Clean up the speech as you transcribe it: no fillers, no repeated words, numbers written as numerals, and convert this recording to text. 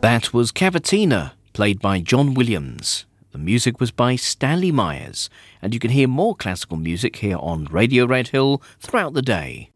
That was Cavatina, played by John Williams. The music was by Stanley Myers, and you can hear more classical music here on Radio Red Hill throughout the day.